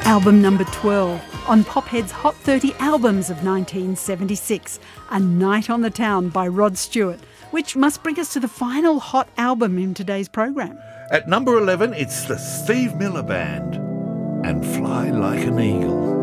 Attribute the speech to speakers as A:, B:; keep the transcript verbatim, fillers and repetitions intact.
A: Album number twelve on Pophead's Hot thirty Albums of nineteen seventy-six, A Night on the Town by Rod Stewart, which must bring us to the final hot album in today's program.
B: At number eleven, it's the Steve Miller Band and Fly Like an Eagle.